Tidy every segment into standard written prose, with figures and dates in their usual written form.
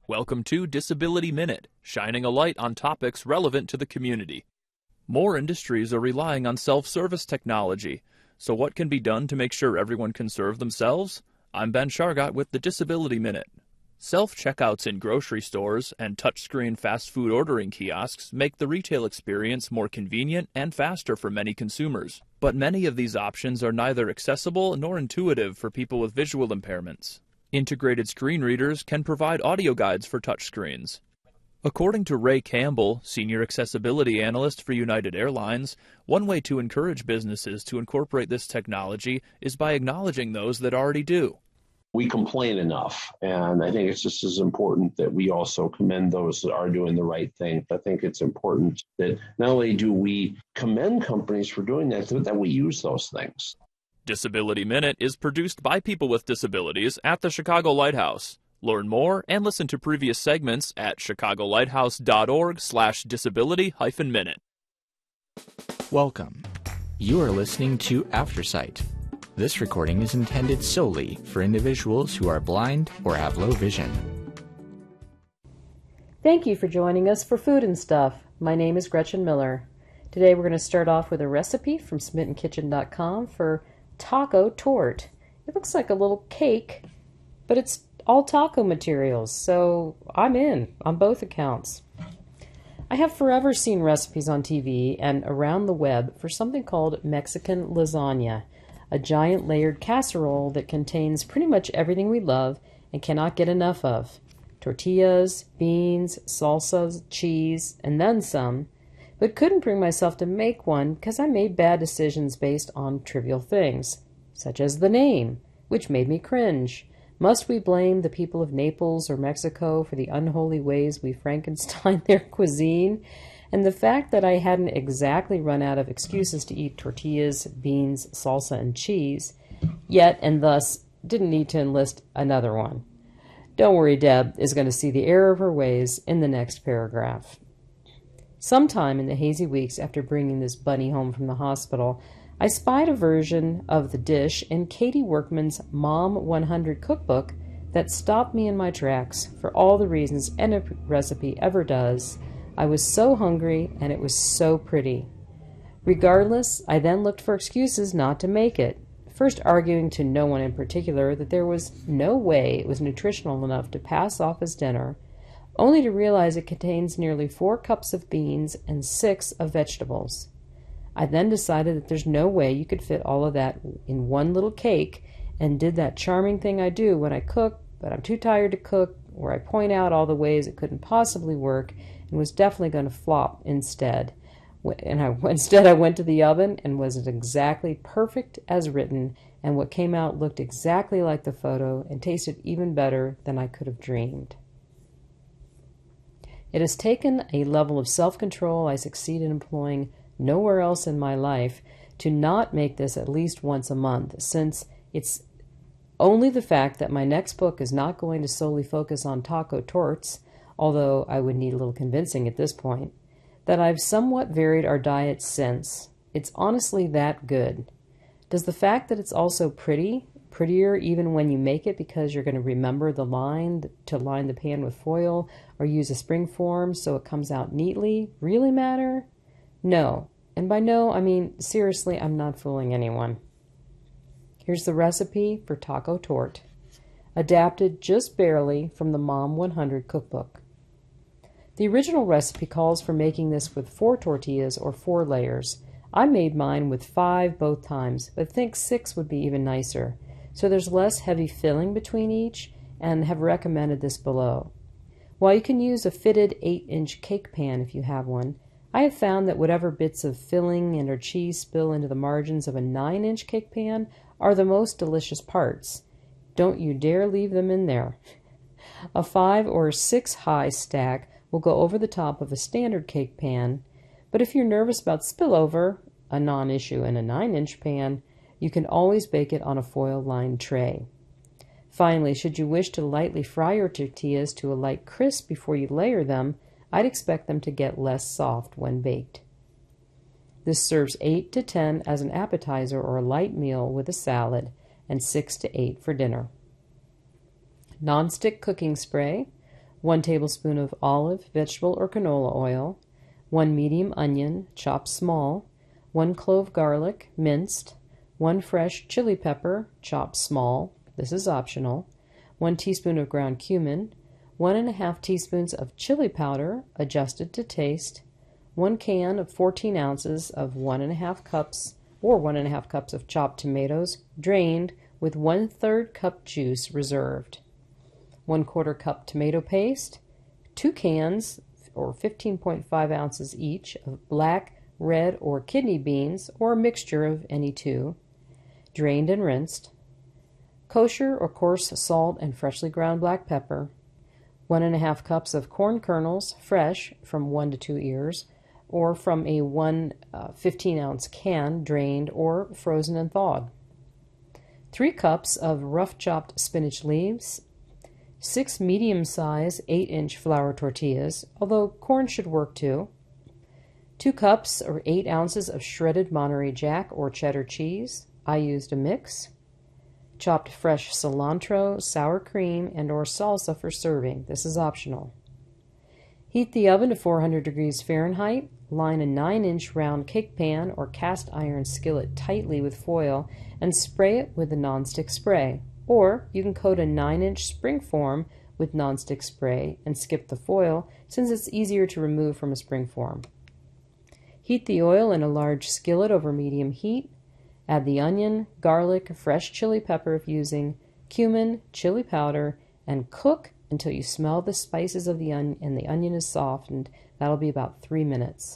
Welcome to Disability Minute, shining a light on topics relevant to the community. More industries are relying on self-service technology, so what can be done to make sure everyone can serve themselves? I'm Ben Shargott with the Disability Minute. Self-checkouts in grocery stores and touchscreen fast food ordering kiosks make the retail experience more convenient and faster for many consumers. But many of these options are neither accessible nor intuitive for people with visual impairments. Integrated screen readers can provide audio guides for touchscreens. According to Ray Campbell, Senior Accessibility Analyst for United Airlines, one way to encourage businesses to incorporate this technology is by acknowledging those that already do. We complain enough, and I think it's just as important that we also commend those that are doing the right thing. I think it's important that not only do we commend companies for doing that, but that we use those things. Disability Minute is produced by people with disabilities at the Chicago Lighthouse. Learn more and listen to previous segments at chicagolighthouse.org/disability-minute. Welcome. You are listening to Aftersight. This recording is intended solely for individuals who are blind or have low vision. Thank you for joining us for Food and Stuff. My name is Gretchen Miller. Today we're going to start off with a recipe from SmittenKitchen.com for taco tort. It looks like a little cake, but it's all taco materials, so I'm in on both accounts. I have forever seen recipes on TV and around the web for something called Mexican lasagna, a giant layered casserole that contains pretty much everything we love and cannot get enough of. Tortillas, beans, salsas, cheese, and then some, but couldn't bring myself to make one because I made bad decisions based on trivial things, such as the name, which made me cringe. Must we blame the people of Naples or Mexico for the unholy ways we Frankenstein their cuisine? And the fact that I hadn't exactly run out of excuses to eat tortillas, beans, salsa, and cheese, yet and thus didn't need to enlist another one. Don't worry, Deb is going to see the error of her ways in the next paragraph. Sometime in the hazy weeks after bringing this bunny home from the hospital, I spied a version of the dish in Katie Workman's Mom 100 cookbook that stopped me in my tracks for all the reasons any recipe ever does. I was so hungry and it was so pretty. Regardless, I then looked for excuses not to make it, first arguing to no one in particular that there was no way it was nutritional enough to pass off as dinner, only to realize it contains nearly 4 cups of beans and 6 of vegetables. I then decided that there's no way you could fit all of that in one little cake, and did that charming thing I do when I cook, but I'm too tired to cook, where I point out all the ways it couldn't possibly work and was definitely going to flop instead. Instead I went to the oven and was exactly perfect as written, and what came out looked exactly like the photo and tasted even better than I could have dreamed. It has taken a level of self-control I succeed in employing nowhere else in my life to not make this at least once a month, since it's only the fact that my next book is not going to solely focus on taco torts, although I would need a little convincing at this point, that I've somewhat varied our diet since. It's honestly that good. Does the fact that it's also prettier even when you make it because you're going to remember to line the pan with foil or use a spring form so it comes out neatly, really matter? No. And by no, I mean, seriously, I'm not fooling anyone. Here's the recipe for taco tort, adapted just barely from the Mom 100 cookbook. The original recipe calls for making this with 4 tortillas or 4 layers. I made mine with 5 both times, but think 6 would be even nicer, so there's less heavy filling between each, and have recommended this below. While you can use a fitted 8-inch cake pan if you have one, I have found that whatever bits of filling and or cheese spill into the margins of a 9-inch cake pan are the most delicious parts. Don't you dare leave them in there. A 5 or 6 high stack will go over the top of a standard cake pan, but if you're nervous about spillover, a non-issue in a 9-inch pan, you can always bake it on a foil-lined tray. Finally, should you wish to lightly fry your tortillas to a light crisp before you layer them, I'd expect them to get less soft when baked. This serves 8 to 10 as an appetizer or a light meal with a salad, and 6 to 8 for dinner. Non-stick cooking spray, 1 tablespoon of olive, vegetable, or canola oil, 1 medium onion, chopped small, 1 clove garlic, minced, 1 fresh chili pepper, chopped small, this is optional, 1 teaspoon of ground cumin, 1½ teaspoons of chili powder, adjusted to taste, 1 can of 14 ounces of 1½ cups or 1½ cups of chopped tomatoes, drained, with 1/3 cup juice reserved, 1/4 cup tomato paste, 2 cans or 15.5 ounces each of black, red, or kidney beans, or a mixture of any two, drained and rinsed, kosher or coarse salt and freshly ground black pepper, 1½ cups of corn kernels, fresh, from 1 to 2 ears, or from a 15-ounce can, drained or frozen and thawed, 3 cups of rough chopped spinach leaves, 6 medium-size 8-inch flour tortillas, although corn should work too, 2 cups or 8 ounces of shredded Monterey Jack or cheddar cheese. I used a mix, chopped fresh cilantro, sour cream, and or salsa for serving. This is optional. Heat the oven to 400 degrees Fahrenheit. Line a 9-inch round cake pan or cast iron skillet tightly with foil and spray it with a nonstick spray. Or you can coat a 9-inch spring form with nonstick spray and skip the foil since it's easier to remove from a spring form. Heat the oil in a large skillet over medium heat. Add the onion, garlic, fresh chili pepper if using, cumin, chili powder, and cook until you smell the spices of the onion and the onion is softened. That'll be about 3 minutes.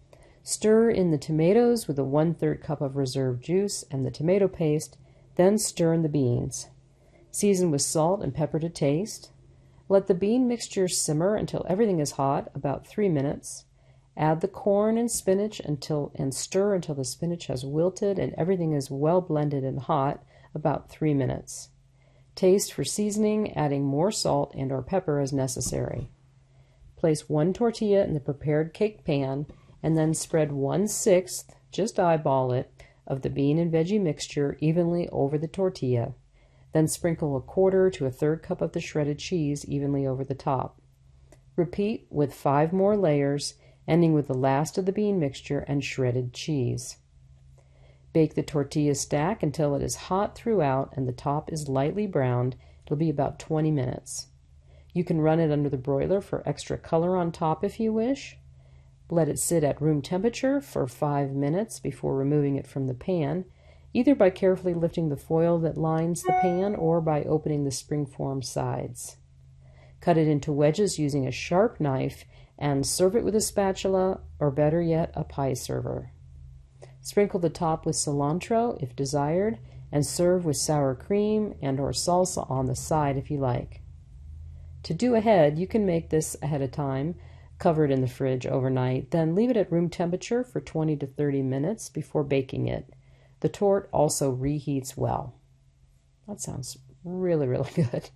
Stir in the tomatoes with a 1/3 cup of reserved juice and the tomato paste, then stir in the beans. Season with salt and pepper to taste. Let the bean mixture simmer until everything is hot, about 3 minutes. Add the corn and spinach and stir until the spinach has wilted and everything is well blended and hot, about 3 minutes. Taste for seasoning, adding more salt and or pepper as necessary. Place 1 tortilla in the prepared cake pan and then spread 1/6, just eyeball it, of the bean and veggie mixture evenly over the tortilla. Then sprinkle 1/4 to 1/3 cup of the shredded cheese evenly over the top. Repeat with 5 more layers, ending with the last of the bean mixture and shredded cheese. Bake the tortilla stack until it is hot throughout and the top is lightly browned. It'll be about 20 minutes. You can run it under the broiler for extra color on top if you wish. Let it sit at room temperature for 5 minutes before removing it from the pan, either by carefully lifting the foil that lines the pan or by opening the springform sides. Cut it into wedges using a sharp knife and serve it with a spatula, or better yet, a pie server. Sprinkle the top with cilantro if desired, and serve with sour cream and or salsa on the side if you like. To do ahead, you can make this ahead of time, cover it in the fridge overnight, then leave it at room temperature for 20 to 30 minutes before baking it. The tort also reheats well. That sounds really, really good.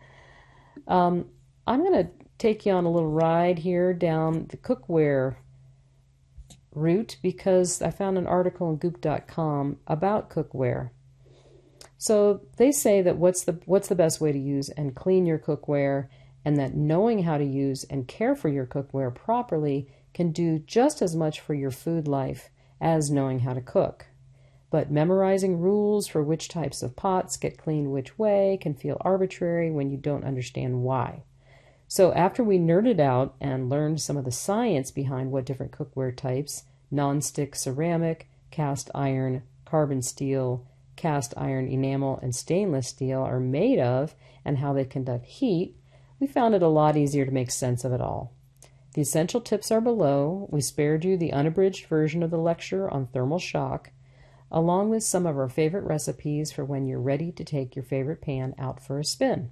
I'm going to take you on a little ride here down the cookware route because I found an article on goop.com about cookware. So they say that what's the best way to use and clean your cookware, and that knowing how to use and care for your cookware properly can do just as much for your food life as knowing how to cook. But memorizing rules for which types of pots get cleaned which way can feel arbitrary when you don't understand why. So after we nerded out and learned some of the science behind what different cookware types, non-stick ceramic, cast iron, carbon steel, cast iron enamel, and stainless steel are made of and how they conduct heat, we found it a lot easier to make sense of it all. The essential tips are below. We spared you the unabridged version of the lecture on thermal shock, along with some of our favorite recipes for when you're ready to take your favorite pan out for a spin.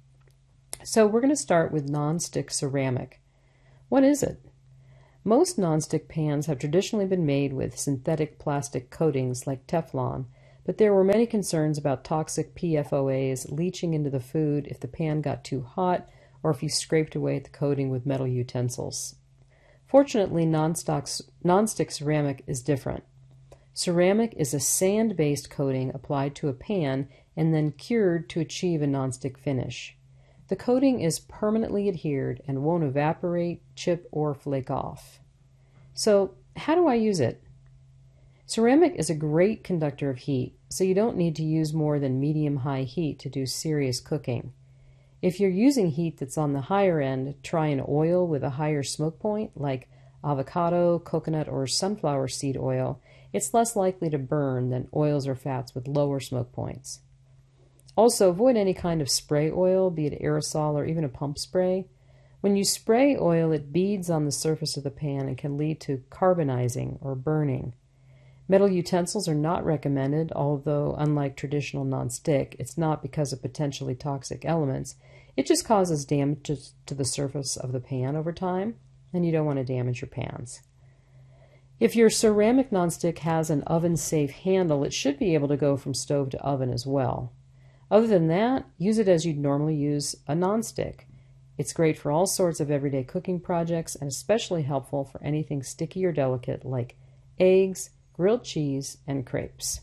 So we're going to start with non-stick ceramic. What is it? Most non-stick pans have traditionally been made with synthetic plastic coatings like Teflon, but there were many concerns about toxic PFOAs leaching into the food if the pan got too hot or if you scraped away at the coating with metal utensils. Fortunately, non-stick ceramic is different. Ceramic is a sand-based coating applied to a pan and then cured to achieve a non-stick finish. The coating is permanently adhered and won't evaporate, chip, or flake off. So, how do I use it? Ceramic is a great conductor of heat, so you don't need to use more than medium-high heat to do serious cooking. If you're using heat that's on the higher end, try an oil with a higher smoke point, like avocado, coconut, or sunflower seed oil. It's less likely to burn than oils or fats with lower smoke points. Also, avoid any kind of spray oil, be it aerosol or even a pump spray. When you spray oil, it beads on the surface of the pan and can lead to carbonizing or burning. Metal utensils are not recommended, although unlike traditional nonstick, it's not because of potentially toxic elements. It just causes damage to the surface of the pan over time, and you don't want to damage your pans. If your ceramic nonstick has an oven-safe handle, it should be able to go from stove to oven as well. Other than that, use it as you'd normally use a nonstick. It's great for all sorts of everyday cooking projects and especially helpful for anything sticky or delicate like eggs, grilled cheese, and crepes.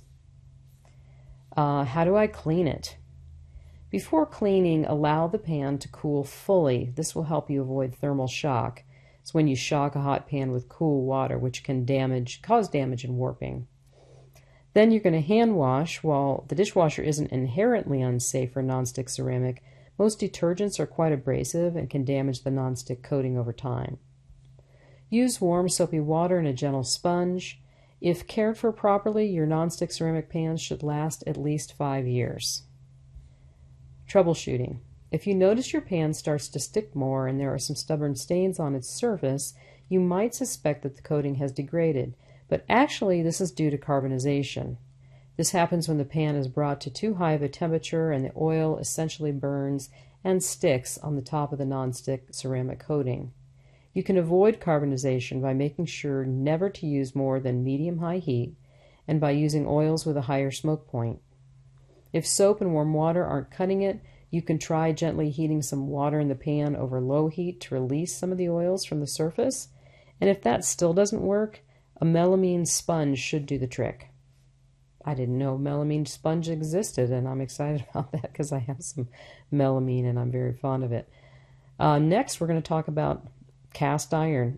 How do I clean it? Before cleaning, allow the pan to cool fully. This will help you avoid thermal shock. It's when you shock a hot pan with cool water, which can cause damage and warping. Then you're going to hand wash. While the dishwasher isn't inherently unsafe for nonstick ceramic, most detergents are quite abrasive and can damage the nonstick coating over time. Use warm soapy water and a gentle sponge. If cared for properly, your nonstick ceramic pans should last at least 5 years. Troubleshooting. If you notice your pan starts to stick more and there are some stubborn stains on its surface, you might suspect that the coating has degraded, but actually this is due to carbonization. This happens when the pan is brought to too high of a temperature and the oil essentially burns and sticks on the top of the nonstick ceramic coating. You can avoid carbonization by making sure never to use more than medium-high heat and by using oils with a higher smoke point. If soap and warm water aren't cutting it, you can try gently heating some water in the pan over low heat to release some of the oils from the surface. And if that still doesn't work, a melamine sponge should do the trick. I didn't know melamine sponge existed, and I'm excited about that because I have some melamine and I'm very fond of it. Next, we're going to talk about cast iron.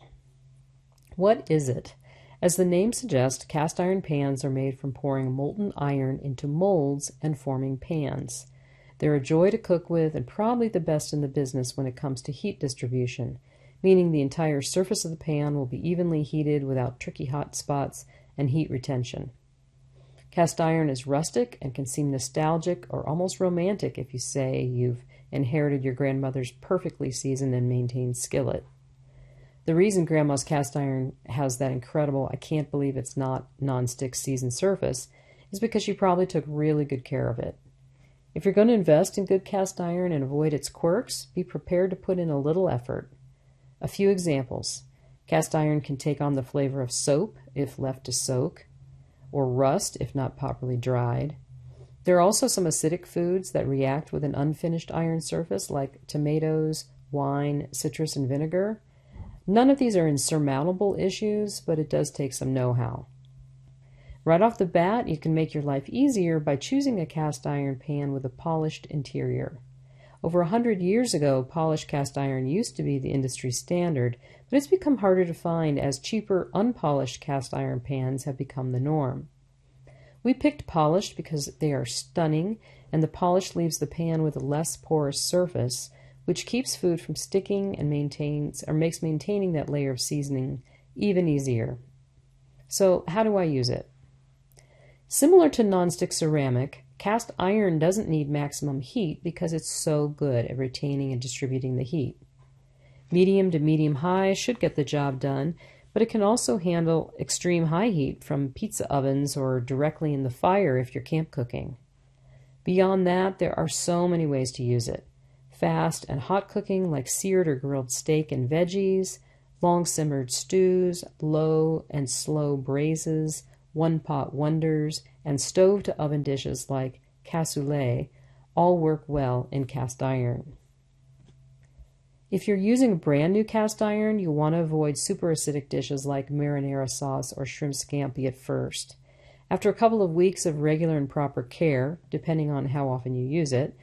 What is it? As the name suggests, cast iron pans are made from pouring molten iron into molds and forming pans. They're a joy to cook with and probably the best in the business when it comes to heat distribution, meaning the entire surface of the pan will be evenly heated without tricky hot spots and heat retention. Cast iron is rustic and can seem nostalgic or almost romantic if you say you've inherited your grandmother's perfectly seasoned and maintained skillet. The reason Grandma's cast iron has that incredible, I can't believe it's not nonstick seasoned surface is because she probably took really good care of it. If you're going to invest in good cast iron and avoid its quirks, be prepared to put in a little effort. A few examples. Cast iron can take on the flavor of soap if left to soak, or rust if not properly dried. There are also some acidic foods that react with an unfinished iron surface like tomatoes, wine, citrus, and vinegar. None of these are insurmountable issues, but it does take some know-how. Right off the bat, you can make your life easier by choosing a cast iron pan with a polished interior. Over 100 years ago, polished cast iron used to be the industry standard, but it's become harder to find as cheaper, unpolished cast iron pans have become the norm. We picked polished because they are stunning, and the polish leaves the pan with a less porous surface, which keeps food from sticking and makes maintaining that layer of seasoning even easier. So, how do I use it? Similar to nonstick ceramic, cast iron doesn't need maximum heat because it's so good at retaining and distributing the heat. Medium to medium-high should get the job done, but it can also handle extreme high heat from pizza ovens or directly in the fire if you're camp cooking. Beyond that, there are so many ways to use it. Fast and hot cooking like seared or grilled steak and veggies, long simmered stews, low and slow braises, one-pot wonders, and stove-to-oven dishes like cassoulet all work well in cast iron. If you're using a brand new cast iron, you'll want to avoid super acidic dishes like marinara sauce or shrimp scampi at first. After a couple of weeks of regular and proper care, depending on how often you use it,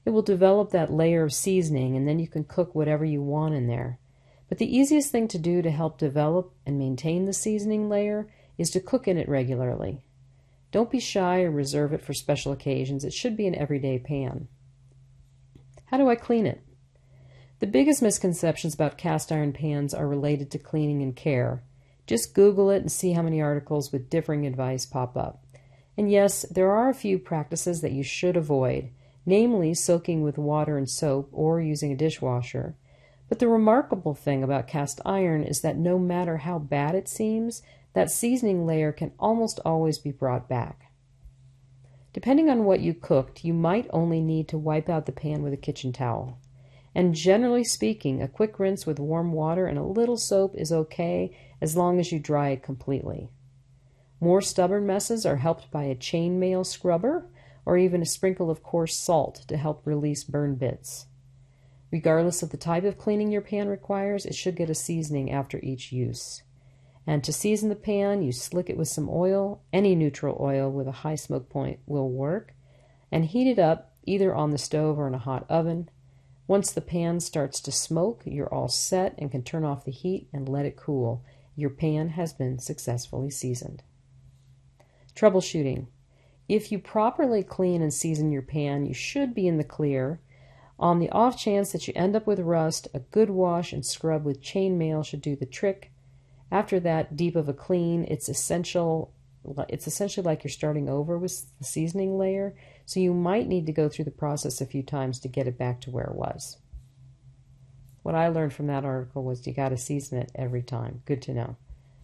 It will develop that layer of seasoning, and then you can cook whatever you want in there. But the easiest thing to do to help develop and maintain the seasoning layer is to cook in it regularly. Don't be shy or reserve it for special occasions. It should be an everyday pan. How do I clean it? The biggest misconceptions about cast iron pans are related to cleaning and care. Just Google it and see how many articles with differing advice pop up. And yes, there are a few practices that you should avoid, namely soaking with water and soap or using a dishwasher. But the remarkable thing about cast iron is that no matter how bad it seems, that seasoning layer can almost always be brought back. Depending on what you cooked, you might only need to wipe out the pan with a kitchen towel. And generally speaking, a quick rinse with warm water and a little soap is okay as long as you dry it completely. More stubborn messes are helped by a chainmail scrubber or even a sprinkle of coarse salt to help release burn bits. Regardless of the type of cleaning your pan requires, it should get a seasoning after each use. And to season the pan, you slick it with some oil. Any neutral oil with a high smoke point will work. And heat it up either on the stove or in a hot oven. Once the pan starts to smoke, you're all set and can turn off the heat and let it cool. Your pan has been successfully seasoned. Troubleshooting. If you properly clean and season your pan, you should be in the clear. On the off chance that you end up with rust, a good wash and scrub with chainmail should do the trick. After that deep of a clean, it's essentially like you're starting over with the seasoning layer, so you might need to go through the process a few times to get it back to where it was. What I learned from that article was you got to season it every time. Good to know.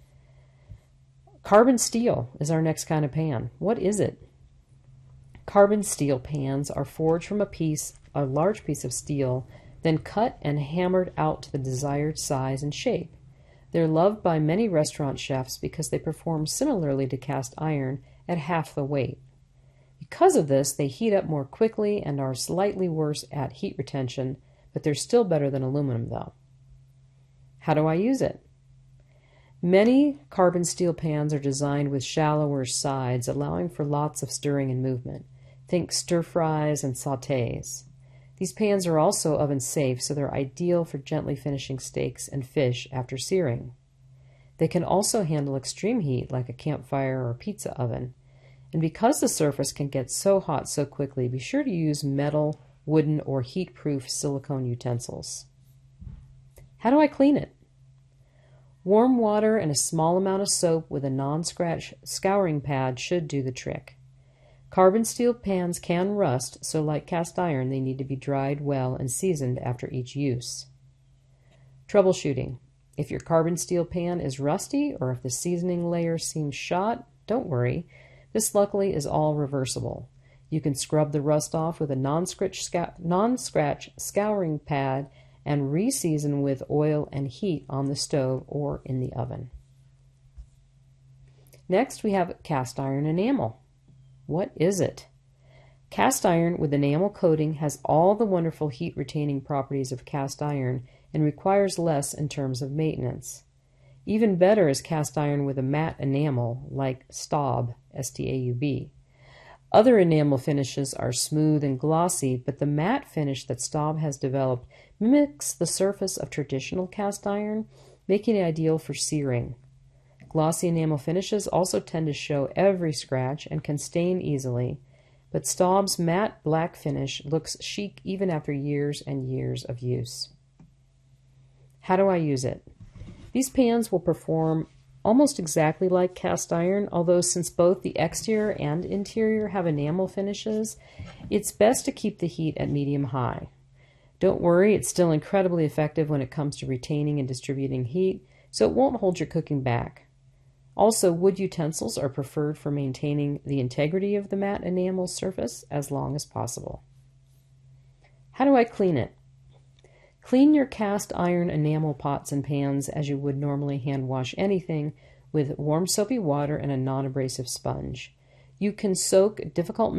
Carbon steel is our next kind of pan. What is it? Carbon steel pans are forged from a large piece of steel, then cut and hammered out to the desired size and shape. They're loved by many restaurant chefs because they perform similarly to cast iron at half the weight. Because of this, they heat up more quickly and are slightly worse at heat retention, but they're still better than aluminum though. How do I use it? Many carbon steel pans are designed with shallower sides, allowing for lots of stirring and movement. Think stir fries and sautés. These pans are also oven safe, so they're ideal for gently finishing steaks and fish after searing. They can also handle extreme heat like a campfire or pizza oven. And because the surface can get so hot so quickly, be sure to use metal, wooden, or heat-proof silicone utensils. How do I clean it? Warm water and a small amount of soap with a non-scratch scouring pad should do the trick. Carbon steel pans can rust, so like cast iron, they need to be dried well and seasoned after each use. Troubleshooting. If your carbon steel pan is rusty or if the seasoning layer seems shot, don't worry. This luckily is all reversible. You can scrub the rust off with a non-scratch scouring pad and re-season with oil and heat on the stove or in the oven. Next, we have cast iron enamel. What is it? Cast iron with enamel coating has all the wonderful heat-retaining properties of cast iron and requires less in terms of maintenance. Even better is cast iron with a matte enamel like Staub, S-T-A-U-B. Other enamel finishes are smooth and glossy, but the matte finish that Staub has developed mimics the surface of traditional cast iron, making it ideal for searing. Glossy enamel finishes also tend to show every scratch and can stain easily, but Staub's matte black finish looks chic even after years and years of use. How do I use it? These pans will perform almost exactly like cast iron, although since both the exterior and interior have enamel finishes, it's best to keep the heat at medium-high. Don't worry, it's still incredibly effective when it comes to retaining and distributing heat, so it won't hold your cooking back. Also, wood utensils are preferred for maintaining the integrity of the matte enamel surface as long as possible. How do I clean it? Clean your cast iron enamel pots and pans as you would normally hand wash anything with warm soapy water and a non-abrasive sponge. You can soak difficult